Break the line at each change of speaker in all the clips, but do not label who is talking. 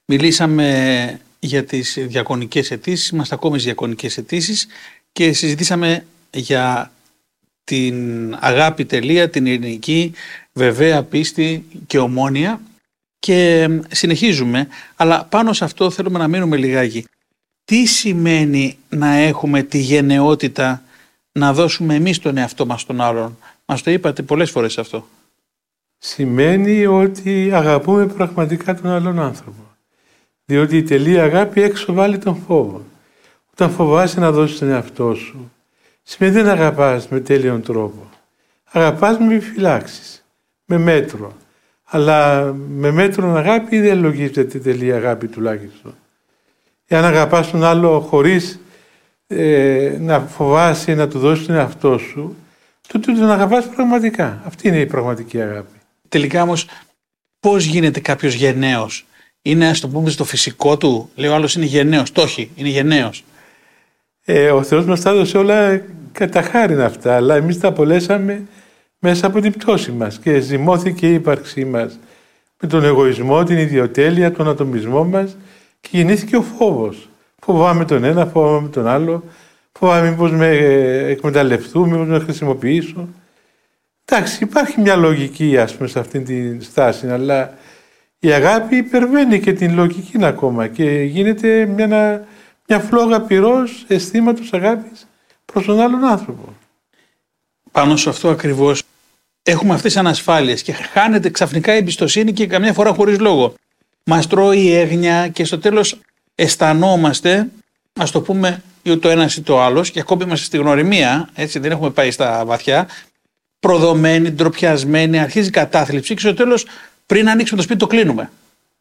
Μιλήσαμε για τις διακονικές αιτήσεις, είμαστε ακόμη στις διακονικές αιτήσεις και συζητήσαμε για την αγάπη τελεία, την ειρηνική, βεβαία πίστη και ομόνοια και συνεχίζουμε, αλλά πάνω σε αυτό θέλουμε να μείνουμε λιγάκι. Τι σημαίνει να έχουμε τη γενναιότητα να δώσουμε εμείς τον εαυτό μας στον άλλον? Μας το είπατε πολλές φορές αυτό.
Σημαίνει ότι αγαπούμε πραγματικά τον άλλον άνθρωπο. Διότι η τελεία αγάπη έξω βάλει τον φόβο. Όταν φοβάσαι να δώσεις τον εαυτό σου, σημαίνει δεν αγαπάς με τέλειον τρόπο. Αγαπάς με επιφυλάξεις, με μέτρο. Αλλά με μέτρον αγάπη δεν λογίζεται την τελεία αγάπη τουλάχιστον. Εάν αγαπάς τον άλλο χωρίς να φοβάσαι να του δώσεις τον εαυτό σου, τότε τον αγαπάς πραγματικά. Αυτή είναι η πραγματική αγάπη.
Τελικά όμως πώς γίνεται κάποιος γενναίος? Είναι, ας το πούμε, στο φυσικό του? Λέει ο άλλος είναι γενναίος. Το όχι, είναι γενναίος.
Ο Θεός μας τα έδωσε όλα κατά χάριν αυτά, αλλά εμείς τα απολέσαμε μέσα από την πτώση μας και ζυμώθηκε η ύπαρξή μας με τον εγωισμό, την ιδιοτέλεια, τον ατομισμό μας και γεννήθηκε ο φόβος. Φοβάμαι τον ένα, φοβάμαι τον άλλο, φοβάμαι μήπως με εκμεταλλευτούν, μήπως με χρησιμοποιήσω. Εντάξει, υπάρχει μια λογική ας πούμε σε αυτήν την στάση, αλλά η αγάπη υπερβαίνει και την λογική ακόμα και γίνεται μια φλόγα πυρός αισθήματος αγάπης προς τον άλλον άνθρωπο.
Πάνω σε αυτό ακριβώς έχουμε αυτές τις ανασφάλειες και χάνεται ξαφνικά η εμπιστοσύνη και καμιά φορά χωρίς λόγο. Μας τρώει η έγνοια και στο τέλος αισθανόμαστε, ας το πούμε, ή το ένας ή το άλλος, και ακόμη είμαστε στη γνωριμία, έτσι δεν έχουμε πάει στα βαθιά, προδομένοι, ντροπιασμένοι, αρχίζει η κατάθλιψη και στο τέλος πριν ανοίξουμε το σπίτι το κλείνουμε.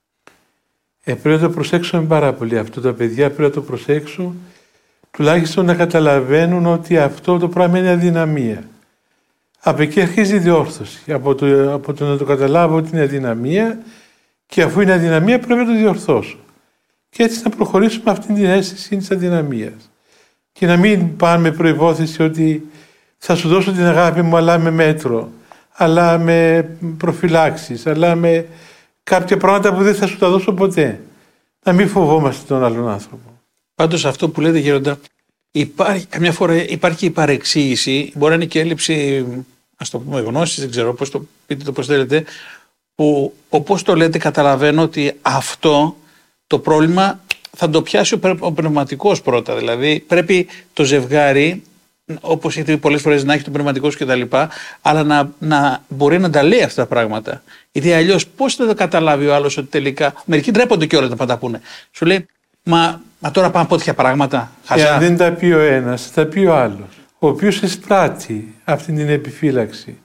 Πρέπει να το προσέξουμε πάρα πολύ αυτό. Τα παιδιά πρέπει να το προσέξουν, τουλάχιστον να καταλαβαίνουν ότι αυτό το πράγμα είναι αδυναμία. Από εκεί αρχίζει η διόρθωση. Από το να το καταλάβω ότι είναι αδυναμία και αφού είναι αδυναμία πρέπει να το διορθώσω. Και έτσι να προχωρήσουμε αυτήν την αίσθηση της αδυναμίας. Και να μην πάμε με προϋπόθεση ότι θα σου δώσω την αγάπη μου αλλά με μέτρο, αλλά με προφυλάξεις, αλλά με κάποια πράγματα που δεν θα σου τα δώσω ποτέ. Να μην φοβόμαστε τον άλλον άνθρωπο.
Πάντως αυτό που λέτε, Γέροντα, καμιά φορά υπάρχει η παρεξήγηση, μπορεί να είναι και έλλειψη, ας το πούμε, γνώσης, δεν ξέρω πώς το πείτε, το πώς θέλετε, που όπως το λέτε καταλαβαίνω ότι αυτό το πρόβλημα θα το πιάσει ο πνευματικός πρώτα. Δηλαδή πρέπει το ζευγάρι, όπως έχετε πολλές φορές, να έχει το πνευματικό σου κτλ., αλλά να μπορεί να τα λέει αυτά τα πράγματα. Γιατί αλλιώς πώς θα το καταλάβει ο άλλος ότι τελικά. Μερικοί ντρέπονται κιόλας να τα πούνε. Σου λέει, μα τώρα πάμε από τέτοια πράγματα.
Εάν δεν τα πει ο ένας, θα τα πει ο άλλος. Ο οποίος εισπράττει αυτή την επιφύλαξη.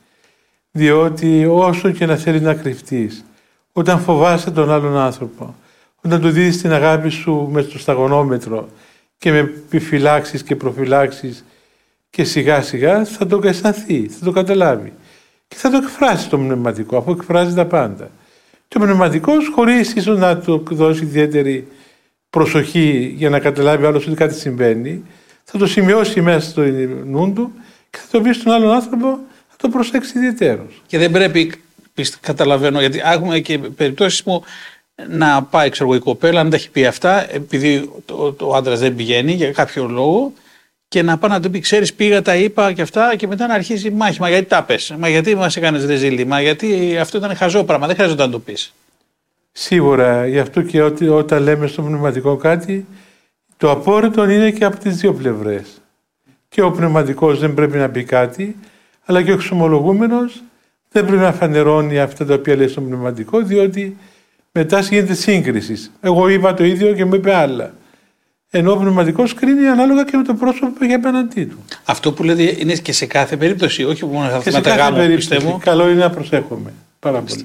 Διότι όσο και να θέλει να κρυφτείς, όταν φοβάσαι τον άλλον άνθρωπο, όταν του δίνεις την αγάπη σου με το σταγονόμετρο και με επιφυλάξεις και προφυλάξεις, και σιγά σιγά θα το αισθανθεί, θα το καταλάβει. Και θα το εκφράσει το πνευματικό, αφού εκφράζει τα πάντα. Και ο πνευματικός, χωρίς ίσως να του δώσει ιδιαίτερη προσοχή για να καταλάβει άλλος ότι κάτι συμβαίνει, θα το σημειώσει μέσα στο νου του και θα το πει στον άλλον άνθρωπο, θα το προσέξει ιδιαιτέρως.
Και δεν πρέπει, καταλαβαίνω, γιατί έχουμε και περιπτώσεις που να πάει η κοπέλα, να τα έχει πει αυτά, επειδή ο άντρας δεν πηγαίνει για κάποιο λόγο, και να πάει να του πει, ξέρεις, πήγα, τα είπα και αυτά, και μετά να αρχίσει η μάχη. Μα γιατί τα πες, μα γιατί μας έκανες ρεζίλι, μα γιατί αυτό ήταν χαζό πράγμα, δεν χρειάζεται να το πεις.
Σίγουρα, γι' αυτό και όταν λέμε στο πνευματικό κάτι, το απόρριτο είναι και από τις δύο πλευρές. Και ο πνευματικός δεν πρέπει να πει κάτι, αλλά και ο εξομολογούμενος δεν πρέπει να φανερώνει αυτά τα οποία λέει στο πνευματικό, διότι μετά γίνεται σύγκριση. Εγώ είπα το ίδιο και μου είπε άλλα. Ενώ ο πνευματικός κρίνει ανάλογα και με το πρόσωπο που έχει απέναντί του.
Αυτό που λέτε είναι και σε κάθε περίπτωση, όχι μόνο σε αυτά τα γάμου, πιστεύω.
Καλό είναι να προσέχουμε πάρα πολύ.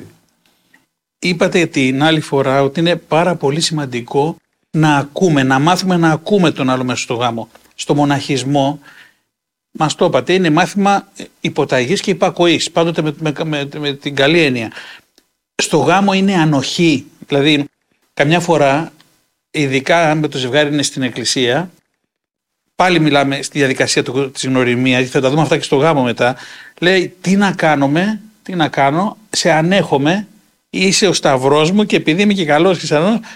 Είπατε την άλλη φορά ότι είναι πάρα πολύ σημαντικό να ακούμε, να μάθουμε να ακούμε τον άλλο μέσα στο γάμο. Στο μοναχισμό, μας το είπατε, είναι μάθημα υποταγής και υπακοής, πάντοτε με την καλή έννοια. Στο γάμο είναι ανοχή, δηλαδή καμιά φορά, ειδικά αν με το ζευγάρι είναι στην εκκλησία, πάλι μιλάμε στη διαδικασία της γνωριμίας, θα τα δούμε αυτά και στο γάμο μετά, λέει τι να κάνω, σε ανέχομαι, είσαι ο σταυρός μου και επειδή είμαι και καλός χριστιανός,